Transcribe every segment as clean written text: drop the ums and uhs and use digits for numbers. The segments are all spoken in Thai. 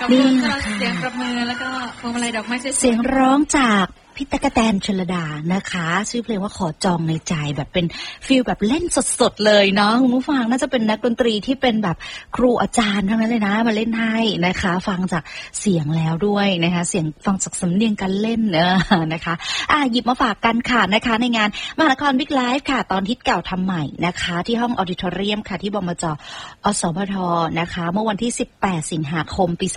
นี่ค่ะเสียงปรบมือแล้วก็พวงมาลัยดอกไม้เสียงร้องจากพี่ตั๊กแตนชลดานะคะชื่อเพลงว่าขอจองในใจแบบเป็นฟีลแบบเล่นสดๆเลยเนาะคุณผู้ฟังน่าจะเป็นนักดนตรีที่เป็นแบบครูอาจารย์ทั้งนั้นเลยนะมาเล่นให้นะคะฟังจากเสียงแล้วด้วยนะคะเสียงฟังจากสำเนียงการเล่นนะคะหยิบมาฝากกันค่ะนะคะในงานมหานครบิ๊กไลฟ์ค่ะตอนฮิตเก่าทำใหม่นะคะที่ห้องออดิทอเรียมค่ะที่บมจ.อสมท.นะคะเมื่อวันที่18สิงหาคมปี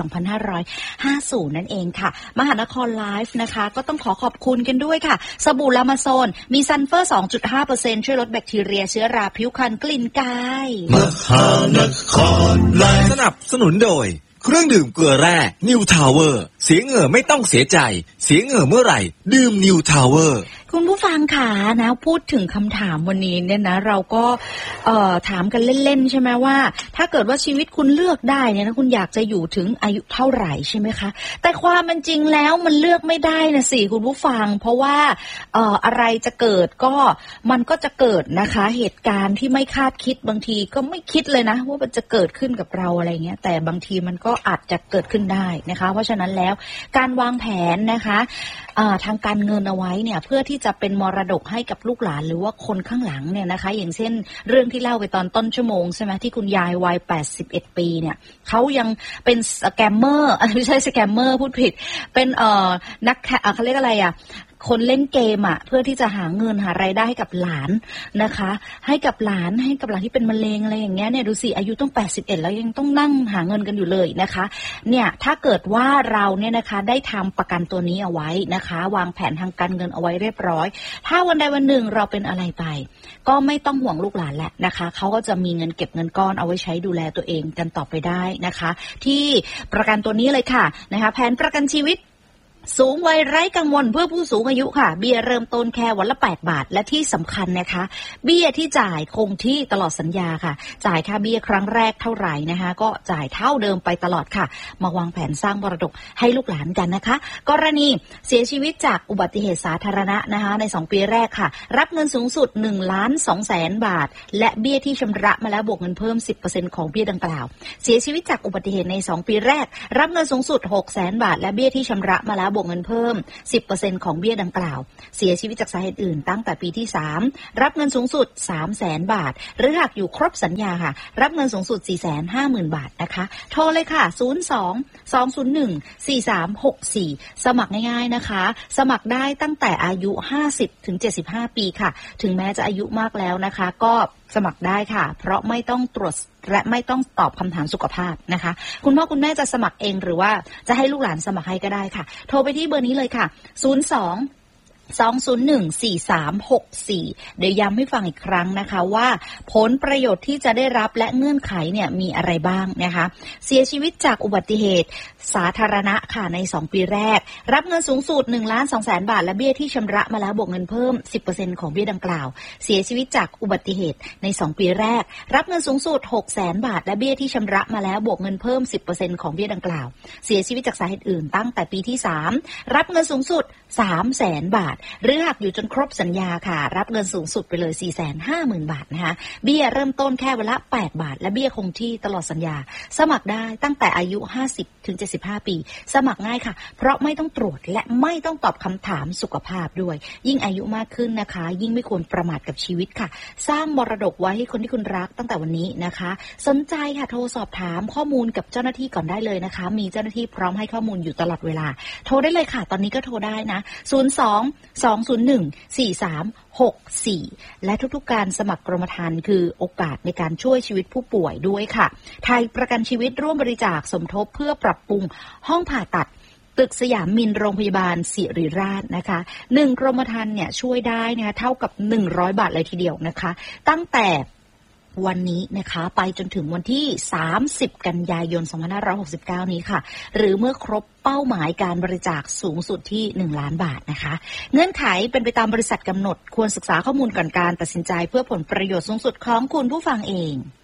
2550นั่นเองค่ะมหานครไลฟ์นะคะก็ต้องขอบคุณกันด้วยค่ะสบู่ลามาโซนมีซัลเฟอร์ 2.5% ช่วยลดแบคทีเรียเชื้อราผิวพรรณกลิ่นกายมหานครไลฟ์สนับสนุนโดยเครื่องดื่มเกลือแร่นิวทาวเวอร์เสียเหงื่อไม่ต้องเสียใจเสียเหงื่อเมื่อไหร่ดื่มนิวทาวเวอร์คุณผู้ฟังค่ะนะพูดถึงคำถามวันนี้เนี่ยนะเราก็ถามกันเล่นๆใช่ไหมว่าถ้าเกิดว่าชีวิตคุณเลือกได้เนี่ยนะคุณอยากจะอยู่ถึงอายุเท่าไหร่ใช่ไหมคะแต่ความเป็นจริงแล้วมันเลือกไม่ได้นะสิคุณผู้ฟังเพราะว่าอะไรจะเกิดก็มันก็จะเกิดนะคะเหตุการณ์ที่ไม่คาดคิดบางทีก็ไม่คิดเลยนะว่ามันจะเกิดขึ้นกับเราอะไรเงี้ยแต่บางทีมันก็อาจจะเกิดขึ้นได้นะคะเพราะฉะนั้นแล้วการวางแผนนะคะทางการเงินเอาไว้เนี่ยเพื่อที่จะเป็นมรดกให้กับลูกหลานหรือว่าคนข้างหลังเนี่ยนะคะอย่างเช่นเรื่องที่เล่าไปตอนต้นชั่วโมงใช่ไหมที่คุณยายวัย81ปีเนี่ยเขายังเป็นสแกมเมอร์ไม่ใช่สแกมเมอร์พูดผิดเป็นนักเขาเรียกอะไรคนเล่นเกมเพื่อที่จะหาเงินหารายได้ให้กับหลานนะคะให้กับหลานที่เป็นมะเร็งอะไรอย่างเงี้ยเนี่ยดูสิอายุต้อง81แล้วยังต้องนั่งหาเงินกันอยู่เลยนะคะเนี่ยถ้าเกิดว่าเราเนี่ยนะคะได้ทำประกันตัวนี้เอาไว้นะคะวางแผนทางการเงินเอาไว้เรียบร้อยถ้าวันใดวันหนึ่งเราเป็นอะไรไปก็ไม่ต้องห่วงลูกหลานแหละนะคะเขาก็จะมีเงินเก็บเงินก้อนเอาไว้ใช้ดูแลตัวเองกันต่อไปได้นะคะที่ประกันตัวนี้เลยค่ะนะคะแผนประกันชีวิตสูงวัยไร้กังวลเพื่อผู้สูงอายุค่ะเบี้ยเริ่มต้นแค่วันละ8 บาทและที่สำคัญนะคะเบี้ยที่จ่ายคงที่ตลอดสัญญาค่ะจ่ายค่าเบี้ยครั้งแรกเท่าไหร่นะคะก็จ่ายเท่าเดิมไปตลอดค่ะมาวางแผนสร้างมรดกให้ลูกหลานกันนะคะกรณีเสียชีวิตจากอุบัติเหตุสาธารณะนะคะใน2 ปีแรกค่ะรับเงินสูงสุด 1,200,000 บาทและเบี้ยที่ชำระมาแล้วบวกเงินเพิ่ม 10% ของเบี้ยดังกล่าวเสียชีวิตจากอุบัติเหตุใน2 ปีแรกรับเงินสูงสุด 600,000 บาทและเบี้ยที่ชำระมาแล้วบวกเงินเพิ่ม 10% ของเบี้ยดังกล่าวเสียชีวิตจากสาเหตุอื่นตั้งแต่ปีที่3รับเงินสูงสุด 300,000 บาทหรือหากอยู่ครบสัญญาค่ะรับเงินสูงสุด 450,000 บาทนะคะโทรเลยค่ะ02-201-4364สมัครง่ายๆนะคะสมัครได้ตั้งแต่อายุ50ถึง75ปีค่ะถึงแม้จะอายุมากแล้วนะคะก็สมัครได้ค่ะเพราะไม่ต้องตรวจและไม่ต้องตอบคำถามสุขภาพนะคะคุณพ่อคุณแม่จะสมัครเองหรือว่าจะให้ลูกหลานสมัครให้ก็ได้ค่ะโทรไปที่เบอร์นี้เลยค่ะ02-201-4364เดี๋ยวย้ำให้ฟังอีกครั้งนะคะว่าผลประโยชน์ที่จะได้รับและเงื่อนไขเนี่ยมีอะไรบ้างนะคะเสียชีวิตจากอุบัติเหตุสาธารณะค่ะใน2 ปีแรกรับเงินสูงสุด 1,200,000 บาทและเบี้ยที่ชำระมาแล้วบวกเงินเพิ่ม 10% ของเบี้ยดังกล่าวเสียชีวิตจากอุบัติเหตุใน2 ปีแรกรับเงินสูงสุด 600,000 บาทและเบี้ยที่ชำระมาแล้วบวกเงินเพิ่ม 10% ของเบี้ยดังกล่าวเสียชีวิตจากสาเหตุอื่นตั้งแต่ปีที่3รับเงินสูงสุด 300,000 บาทหรือหากอยู่จนครบสัญญาค่ะรับเงินสูงสุดไปเลย 450,000 บาทนะคะเบี้ยเริ่มต้นแค่วันละ8 บาทและเบี้ยคงที่ตลอดสัญญาสมัครได้ตั้งแต่อายุ50ถึง75ปีสมัครง่ายค่ะเพราะไม่ต้องตรวจและไม่ต้องตอบคำถามสุขภาพด้วยยิ่งอายุมากขึ้นนะคะยิ่งไม่ควรประมาทกับชีวิตค่ะสร้างมรดกไว้ให้คนที่คุณรักตั้งแต่วันนี้นะคะสนใจค่ะโทรสอบถามข้อมูลกับเจ้าหน้าที่ก่อนได้เลยนะคะมีเจ้าหน้าที่พร้อมให้ข้อมูลอยู่ตลอดเวลาโทรได้เลยค่ะตอนนี้ก็โทรได้นะ02-201-4364และทุกๆการสมัครกรมธรรม์คือโอกาสในการช่วยชีวิตผู้ป่วยด้วยค่ะไทยประกันชีวิตร่วมบริจาคสมทบเพื่อปรับปรุงห้องผ่าตัดตึกสยามมินโรงพยาบาลศิริราชนะคะ1กรมธรรม์เนี่ยช่วยได้นะคะเท่ากับ100 บาทเลยทีเดียวนะคะตั้งแต่วันนี้นะคะไปจนถึงวันที่30กันยายน2569นี้ค่ะหรือเมื่อครบเป้าหมายการบริจาคสูงสุดที่1 ล้านบาทนะคะเงื่อนไขเป็นไปตามบริษัทกำหนดควรศึกษาข้อมูลก่อนการตัดสินใจเพื่อผลประโยชน์สูงสุดของคุณผู้ฟังเอง